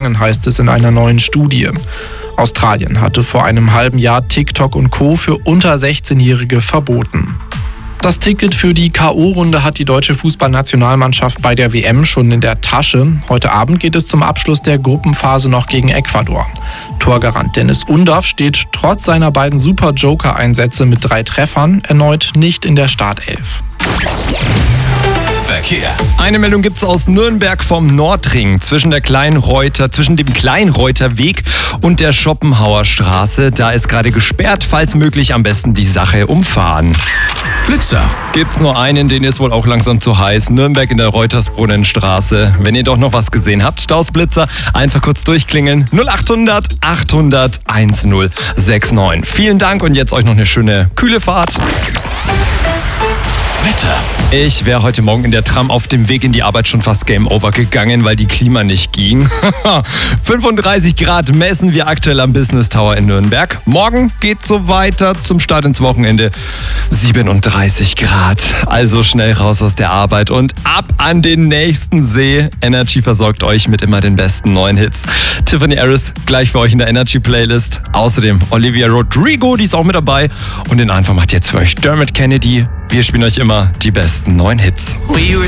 Gefahren, heißt es in einer neuen Studie. Australien hatte vor einem halben Jahr TikTok und Co. für unter 16-Jährige verboten. Das Ticket für die K.O.-Runde hat die deutsche Fußballnationalmannschaft bei der WM schon in der Tasche. Heute Abend geht es zum Abschluss der Gruppenphase noch gegen Ecuador. Torgarant Dennis Undaff steht trotz seiner beiden Super-Joker-Einsätze mit 3 Treffern erneut nicht in der Startelf. Verkehr. Eine Meldung gibt's aus Nürnberg vom Nordring zwischen dem Kleinreuther Weg und der Schopenhauer Straße. Da ist gerade gesperrt, falls möglich am besten die Sache umfahren. Blitzer. Gibt's nur einen, den ist wohl auch langsam zu heiß. Nürnberg in der Reutersbrunnenstraße. Wenn ihr doch noch was gesehen habt, Stausblitzer, einfach kurz durchklingeln. 0800 800 1069. Vielen Dank und jetzt euch noch eine schöne, kühle Fahrt. Wetter. Ich wäre heute Morgen in der Tram auf dem Weg in die Arbeit schon fast Game Over gegangen, weil die Klima nicht ging. 35 Grad messen wir aktuell am Business Tower in Nürnberg. Morgen geht's so weiter zum Start ins Wochenende. 37 Grad. Also schnell raus aus der Arbeit und ab an den nächsten See. Energy versorgt euch mit immer den besten neuen Hits. Tiffany Harris gleich für euch in der Energy Playlist. Außerdem Olivia Rodrigo, die ist auch mit dabei. Und den Anfang macht jetzt für euch Dermot Kennedy. Wir spielen euch immer die besten neuen Hits. We were